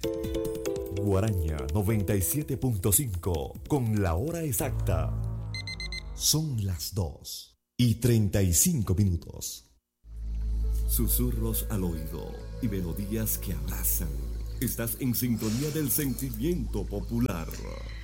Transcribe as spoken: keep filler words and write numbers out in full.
Guaraña noventa y siete punto cinco con la hora exacta. Son las dos y treinta y cinco minutos. Susurros al oído y melodías que abrazan. Estás en sintonía del sentimiento popular.